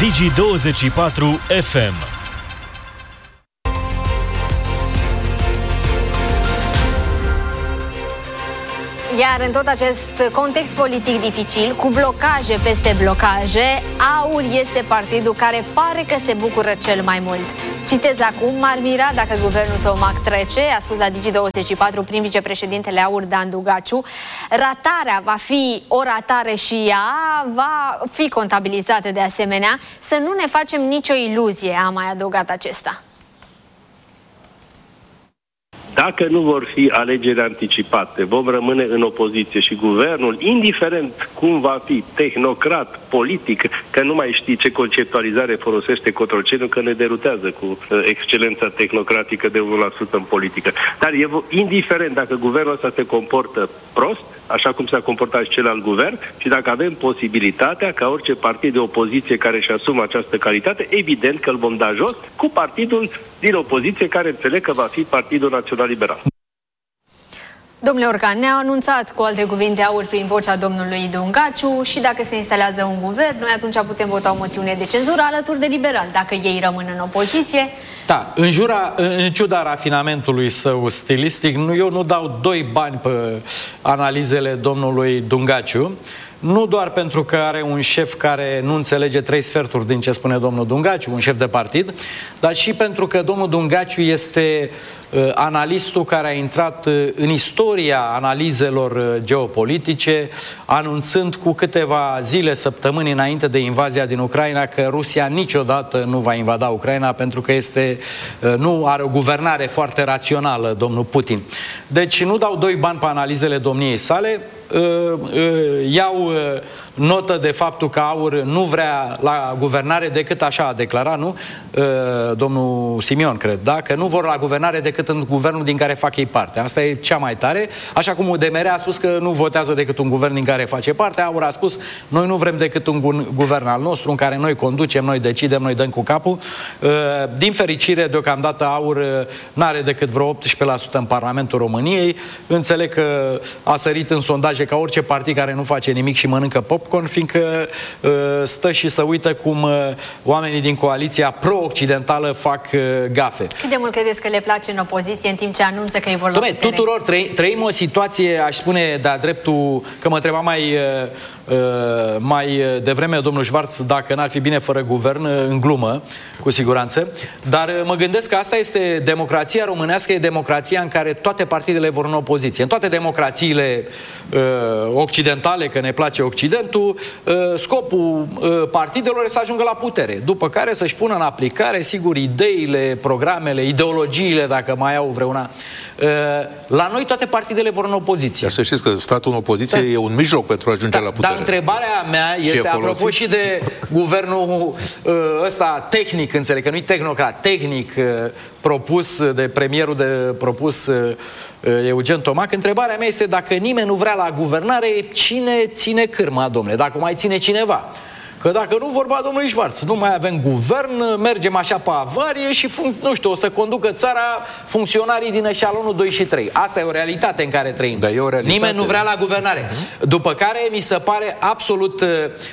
Digi24 FM. Iar în tot acest context politic dificil, cu blocaje peste blocaje, AUR este partidul care pare că se bucură cel mai mult. Citez acum: m-ar mira dacă guvernul Tomac trece, a spus la Digi24 prim vicepreședintele AUR Dan Dugaciu. Ratarea va fi o ratare și ea va fi contabilizată de asemenea. Să nu ne facem nicio iluzie, a mai adăugat acesta. Dacă nu vor fi alegeri anticipate, vom rămâne în opoziție și guvernul, indiferent cum va fi, tehnocrat, politic, că nu mai știi ce conceptualizare folosește Cotroceniu, că ne derutează cu excelența tehnocratică de 1% în politică. Dar indiferent dacă guvernul ăsta se comportă prost, așa cum s-a comportat și celălalt guvern, și dacă avem posibilitatea ca orice partid de opoziție care își asumă această calitate, evident că îl vom da jos cu partidul din opoziție care înțeleg că va fi Partidul Național Liberal. Domnule Orcan, ne-a anunțat, cu alte cuvinte, AUR prin vocea domnului Dungaciu, și dacă se instalează un guvern, noi atunci putem vota o moțiune de cenzură alături de liberal, dacă ei rămân în opoziție. Da, în ciuda rafinamentului său stilistic, eu nu dau 2 bani pe analizele domnului Dungaciu, nu doar pentru că are un șef care nu înțelege 3 sferturi din ce spune domnul Dungaciu, un șef de partid, dar și pentru că domnul Dungaciu este analistul care a intrat în istoria analizelor geopolitice, anunțând cu câteva zile, săptămâni înainte de invazia din Ucraina că Rusia niciodată nu va invada Ucraina pentru că nu are o guvernare foarte rațională, domnul Putin. Deci nu dau 2 bani pe analizele domniei sale, iau notă de faptul că AUR nu vrea la guvernare decât, așa a declarat, nu? Domnul Simion, cred, da? Că nu vor la guvernare decât în guvernul din care fac ei parte. Asta e cea mai tare. Așa cum UDMR a spus că nu votează decât un guvern din care face parte, AUR a spus noi nu vrem decât un guvern al nostru în care noi conducem, noi decidem, noi dăm cu capul. Din fericire, deocamdată AUR n-are decât vreo 18% în Parlamentul României. Înțeleg că a sărit în sondaje ca orice partid care nu face nimic și mănâncă popcorn, fiindcă stă și se uită cum oamenii din coaliția pro-occidentală fac gafe. Cât de mult credeți că le place în opoziție în timp ce anunță că îi vor lua putere? Tuturor trăim o situație, aș spune de-a dreptul, că mă întreba mai devreme domnul Schwarz dacă n-ar fi bine fără guvern, în glumă, cu siguranță, dar mă gândesc că asta este democrația românească, e democrația în care toate partidele vor în opoziție. În toate democrațiile occidentale, că ne place Occidentul, scopul partidelor e să ajungă la putere, după care să-și pună în aplicare, sigur, ideile, programele, ideologiile, dacă mai au vreuna. La noi toate partidele vor în opoziție. Să știți că statul în opoziție e un mijloc pentru a ajunge la putere. Dar întrebarea mea este, apropo și de guvernul ăsta tehnic, înțeleg că nu-i tehnocrat, tehnic propus de premierul propus Eugen Tomac, întrebarea mea este dacă nimeni nu vrea la guvernare, cine ține cârma, domnule? Dacă mai ține cineva. Că dacă nu, vorba domnului Schwarz, nu mai avem guvern, mergem așa pe avarie și, nu știu, o să conducă țara funcționarii din eșalonul 2 și 3. Asta e o realitate în care trăim. Da, e o realitate. Nimeni nu vrea la guvernare. După care mi se pare absolut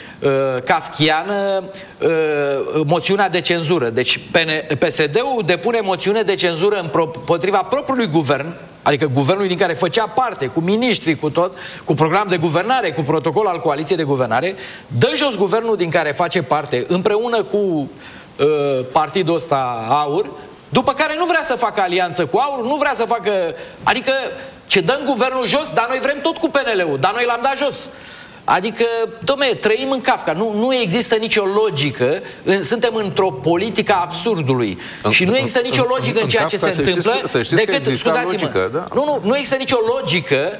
kafkiană moțiunea de cenzură. Deci PSD-ul depune moțiune de cenzură împotriva propriului guvern, adică guvernului din care făcea parte, cu miniștri, cu tot, cu program de guvernare, cu protocol al coaliției de guvernare, dă jos guvernul din care face parte, împreună cu partidul ăsta AUR, după care nu vrea să facă alianță cu AUR, nu vrea să facă... Adică, ce dăm guvernul jos, dar noi vrem tot cu PNL-ul, dar noi l-am dat jos. Adică, dom'le, trăim în Kafka. Nu există nicio logică. Suntem într-o politică a absurdului. Și nu există nicio logică în ceea ce se întâmplă. Decât, scuzați-mă, da? Nu există nicio logică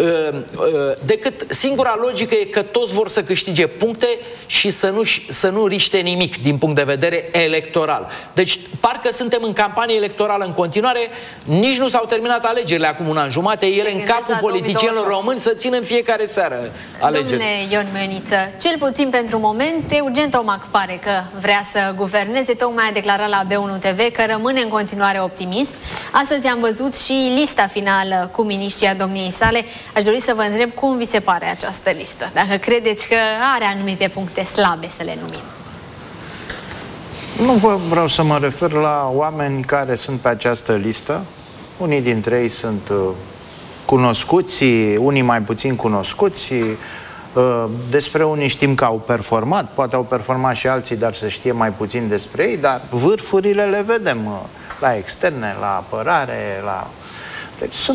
decât singura logică e că toți vor să câștige puncte și să nu riște nimic din punct de vedere electoral. Deci parcă suntem în campanie electorală în continuare, nici nu s-au terminat alegerile acum un an jumate, ele în capul politicienilor români să țină în fiecare seară alegeri. Domnule Ion Mioniță, cel puțin pentru moment, Eugen Tomac pare că vrea să guverneze, tocmai a declarat la B1 TV că rămâne în continuare optimist. Astăzi am văzut și lista finală cu miniștrii domniei sale. Aș dori să vă întreb cum vi se pare această listă. Dacă credeți că are anumite puncte slabe, să le numim. Nu vreau să mă refer la oameni care sunt pe această listă. Unii dintre ei sunt cunoscuți, unii mai puțin cunoscuți. Despre unii știm că au performat, poate au performat și alții, dar se știe mai puțin despre ei, dar vârfurile le vedem la externe, la apărare, la... Deci sunt